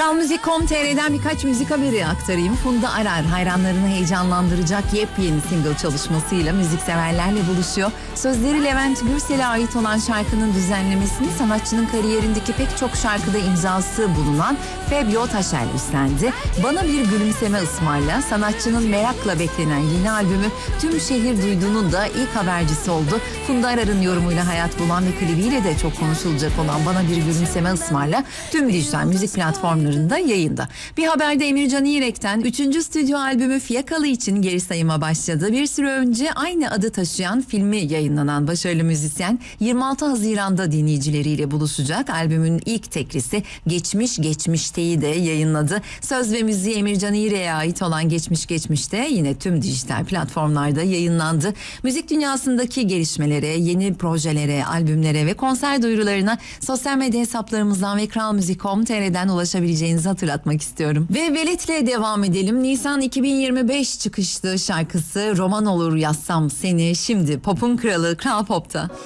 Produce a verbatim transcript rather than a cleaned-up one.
Kral Müzik nokta com nokta tr'den birkaç müzik haberi aktarayım. Funda Arar hayranlarını heyecanlandıracak yepyeni single çalışmasıyla müzikseverlerle buluşuyor. Sözleri Levent Gürsel'e ait olan şarkının düzenlemesini sanatçının kariyerindeki pek çok şarkıda imzası bulunan Fabio Taşel üstlendi. Bana bir gülümseme ısmarla sanatçının merakla beklenen yeni albümü tüm şehir duyduğunun da ilk habercisi oldu. Funda Arar'ın yorumuyla hayat bulan ve klibiyle de çok konuşulacak olan Bana bir gülümseme ısmarla tüm dijital müzik platformlarında yayında. Bir haberde Emircan İğrek'ten üçüncü stüdyo albümü Fiyakalı için geri sayıma başladı. Bir süre önce aynı adı taşıyan filmi yayınlanan başarılı müzisyen yirmi altı Haziran'da dinleyicileriyle buluşacak. Albümün ilk tekrisi Geçmiş Geçmişte'yi de yayınladı. Söz ve müziği Emircan İğrek'e ait olan Geçmiş Geçmişte yine tüm dijital platformlarda yayınlandı. Müzik dünyasındaki gelişmelere, yeni projelere, albümlere ve konser duyurularına sosyal medya hesaplarımızdan ve Kral Müzik nokta com nokta tr'den ulaşabileceğinizi hatırlatmak istiyorum. Ve Velet'le devam edelim. Nisan iki bin yirmi beş çıkışlı şarkısı Roman Olur Yazsam Seni şimdi Pop'un kralı Kral Pop'ta.